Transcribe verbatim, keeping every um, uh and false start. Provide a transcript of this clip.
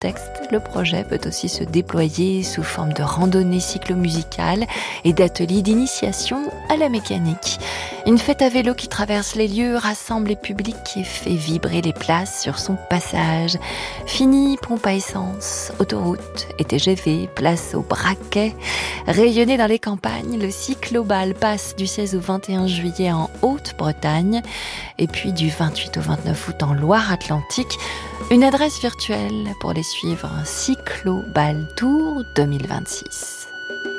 texte, le projet peut aussi se déployer sous forme de randonnée cyclo-musicale et d'ateliers d'initiation à la mécanique. Une fête à vélo qui traverse les lieux, rassemble les publics et fait vibrer les places sur son passage. Fini pompe à essence, autoroute et T G V, place au braquet. Rayonné dans les campagnes, le cyclobal passe du seize au vingt et un juillet en Haute-Bretagne et puis du vingt-huit au vingt-neuf août en Loire-Atlantique. Une adresse virtuelle pour les suivre, cyclobaltour deux mille vingt-six.